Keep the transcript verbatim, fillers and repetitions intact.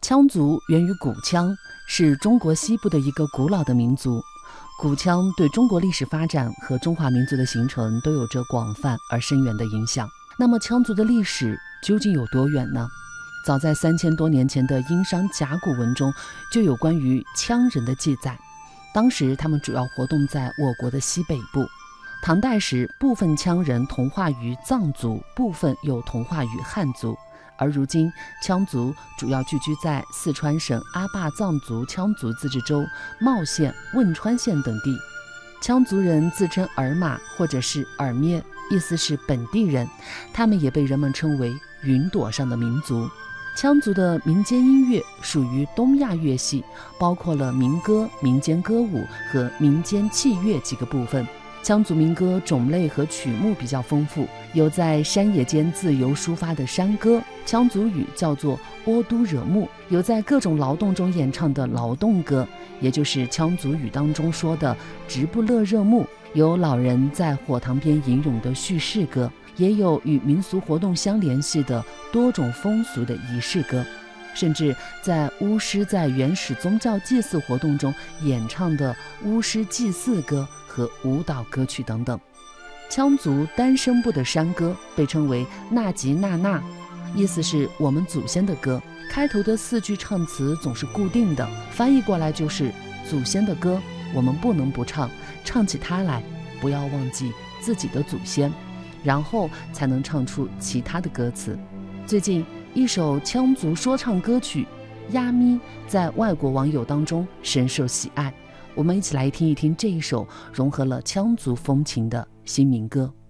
羌族源于古羌，是中国西部的一个古老的民族。古羌对中国历史发展和中华民族的形成都有着广泛而深远的影响。那么羌族的历史究竟有多远呢？早在三千多年前的殷商甲骨文中就有关于羌人的记载，当时他们主要活动在我国的西北部。唐代时，部分羌人同化于藏族，部分又同化于汉族，而如今羌族主要聚居在四川省阿坝藏族羌族自治州茂县、汶川县等地。羌族人自称尔玛或者是尔咩，意思是本地人，他们也被人们称为云朵上的民族。羌族的民间音乐属于东亚乐系，包括了民歌、民间歌舞和民间器乐几个部分。羌族民歌种类和曲目比较丰富，有在山野间自由抒发的山歌，羌族语叫做阿都惹木；有在各种劳动中演唱的劳动歌，也就是羌族语当中说的直布勒热木；有老人在火塘边吟咏的叙事歌，也有与民俗活动相联系的多种风俗的仪式歌，甚至在巫师在原始宗教祭祀活动中演唱的巫师祭祀歌和舞蹈歌曲等等。羌族单声部的山歌被称为纳吉纳纳，意思是我们祖先的歌，开头的四句唱词总是固定的，翻译过来就是祖先的歌我们不能不唱，唱起它来不要忘记自己的祖先，然后才能唱出其他的歌词。最近一首羌族说唱歌曲《呀咪》在外国网友当中深受喜爱，我们一起来听一听这一首融合了羌族风情的新民歌。